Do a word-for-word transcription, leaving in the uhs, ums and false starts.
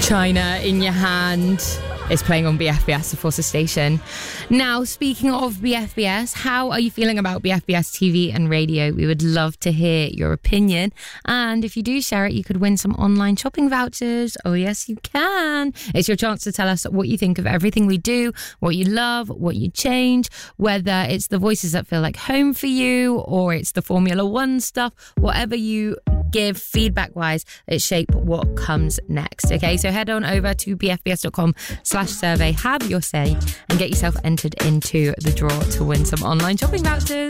China in your hand. It's playing on B F B S, the Forces Station. Now, speaking of B F B S, how are you feeling about B F B S T V and radio? We would love to hear your opinion. And if you do share it, you could win some online shopping vouchers. Oh, yes, you can. It's your chance to tell us what you think of everything we do, what you love, what you change, whether it's the voices that feel like home for you or it's the Formula One stuff, whatever you give feedback-wise, it shape what comes next. Okay, so head on over to bfbs.com slash survey, have your say, and get yourself entered into the draw to win some online shopping vouchers.